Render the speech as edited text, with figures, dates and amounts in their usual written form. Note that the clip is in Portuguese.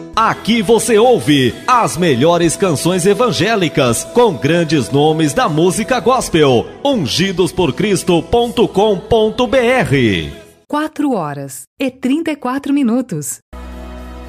Aqui você ouve as melhores canções evangélicas com grandes nomes da música gospel. Ungidosporcristo.com.br. 4 horas e 34 minutos.